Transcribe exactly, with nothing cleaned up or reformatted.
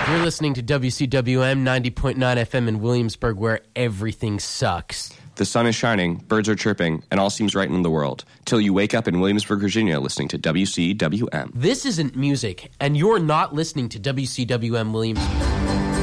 You're listening to W C W M ninety point nine F M in Williamsburg, where everything sucks. The sun is shining, birds are chirping, and all seems right in the world. Till you wake up in Williamsburg, Virginia, listening to W C W M. This isn't music, and you're not listening to W C W M Williamsburg.